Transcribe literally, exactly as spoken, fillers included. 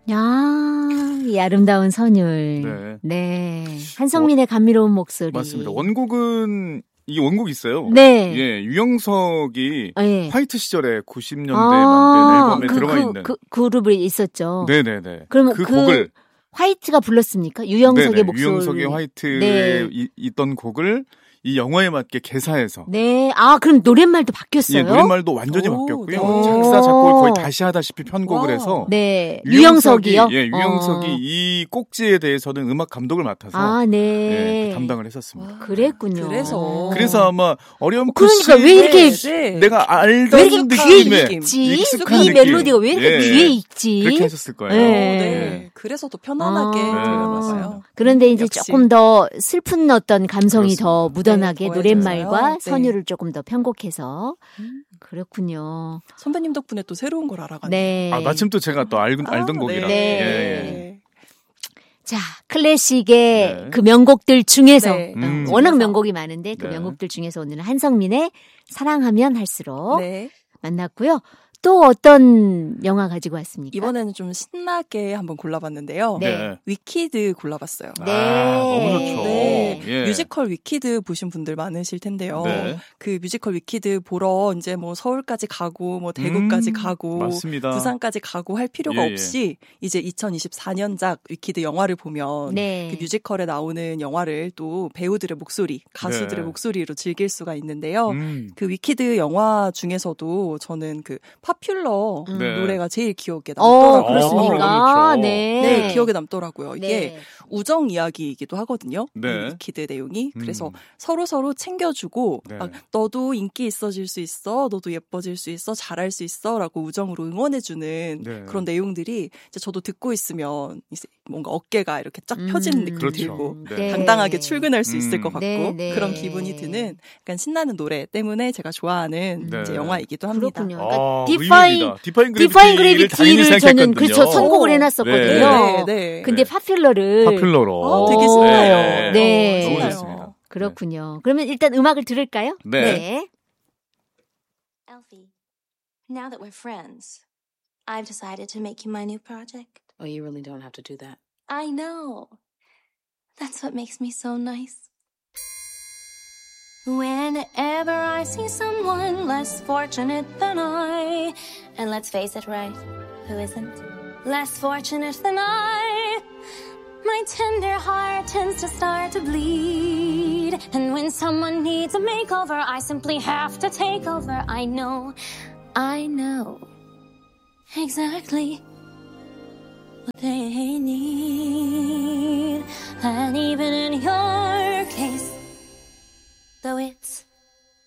야, 이 아름다운 선율. 네. 네. 한성민의 감미로운 목소리. 맞습니다. 원곡은 이 원곡 있어요. 네. 예, 유영석이 네. 화이트 시절에 구십 년대에 아, 만든 앨범에 그, 들어가 그, 있는 그, 그 그룹이 있었죠. 네네네. 그러면 그, 그 곡을 화이트가 불렀습니까? 유영석의 네네, 목소리. 유영석의 화이트에 네. 이, 있던 곡을 이 영화에 맞게 개사해서. 네. 아, 그럼 노랫말도 바뀌었어요? 예, 노랫말도 완전히 오, 바뀌었고요. 네. 작사, 작곡을 거의 다시 하다시피 편곡을 와. 해서. 네. 유영석이, 유영석이요? 예, 유영석이 어. 이 꼭지에 대해서는 음악 감독을 맡아서. 아, 네. 예, 담당을 했었습니다. 와, 그랬군요. 그래서. 그래서 아마 어렴풋이. 그러니까 왜 이렇게. 네, 네. 내가 알던 왜 이렇게 귀에 느낌의 있지? 익숙한 이 느낌. 멜로디가 왜 이렇게 예. 귀에 있지? 그렇게 하셨을 거예요. 네. 네. 네. 그래서 더 편안하게 아. 들려봤어요. 그런데 이제 역시. 조금 더 슬픈 어떤 감성이 그렇습니다. 더 묻어나게 네, 노랫말과 네. 선율을 조금 더 편곡해서 음. 그렇군요. 선배님 덕분에 또 새로운 걸 알아가네요. 네. 아, 마침 또 제가 또 알, 알던 아, 곡이라. 네. 예, 네. 자, 클래식의 네. 그 명곡들 중에서 네. 음. 워낙 명곡이 많은데 그 네. 명곡들 중에서 오늘은 한성민의 사랑하면 할수록 네. 만났고요. 또 어떤 영화 가지고 왔습니까? 이번에는 좀 신나게 한번 골라봤는데요. 네. 위키드 골라봤어요. 네. 아, 너무 좋죠. 네. 예. 뮤지컬 위키드 보신 분들 많으실 텐데요. 네. 그 뮤지컬 위키드 보러 이제 뭐 서울까지 가고 뭐 대구까지 음, 가고 맞습니다. 부산까지 가고 할 필요가 예, 예. 없이 이제 이천이십사 년작 위키드 영화를 보면 네. 그 뮤지컬에 나오는 영화를 또 배우들의 목소리, 가수들의 네. 목소리로 즐길 수가 있는데요. 음. 그 위키드 영화 중에서도 저는 그 파퓰러 네. 노래가 제일 기억에 어, 남더라고요. 그렇습니까? 그렇죠. 네. 네, 기억에 남더라고요. 이게 네. 우정 이야기이기도 하거든요. 네. 이 위키드 내용이. 음. 그래서 서로 서로 챙겨주고 네. 막 너도 인기 있어질 수 있어, 너도 예뻐질 수 있어, 잘할 수 있어라고 우정으로 응원해주는 네. 그런 내용들이 이제 저도 듣고 있으면 이제 뭔가 어깨가 이렇게 쫙 음. 펴지는 느낌이 그렇죠. 들고 네. 당당하게 출근할 수 있을 음. 것 같고 네, 네. 그런 기분이 드는 약간 신나는 노래 때문에 제가 좋아하는 네. 이제 영화이기도 합니다. 그렇군요. 아, 그러니까 디파인 의외입니다. 디파인 디파인 그래비티를 당연히 그래비티를 저는 생각했거든요. 그렇죠 선곡을 해놨었거든요. 네, 네. 근데 파퓰러를 파퓰러로. 어, 되게 오, 신나요. 네. 어, 너무 신나요. 좋습니다. 그렇군요. 그러면 일단 음악을 들을까요? 네. Elfie, now that we're friends, I've decided to make you my new project. Oh, you really don't have to do that. I know. That's what makes me so nice. Whenever I see someone less fortunate than I, and let's face it, right, who isn't? Less fortunate than I, my tender heart tends to start to bleed. And when someone needs a makeover, I simply have to take over. I know, I know exactly what they need. And even in your case, though it's